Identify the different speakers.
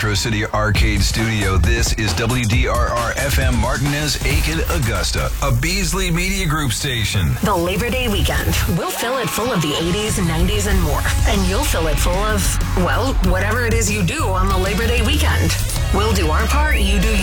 Speaker 1: Metro City Arcade Studio. This is WDRR-FM Martinez, Aiken, Augusta, a Beasley Media Group station.
Speaker 2: The Labor Day weekend. We'll fill it full of the 80s, 90s, and more. And you'll fill it full of, well, whatever it is you do on the Labor Day weekend. We'll do our part, you do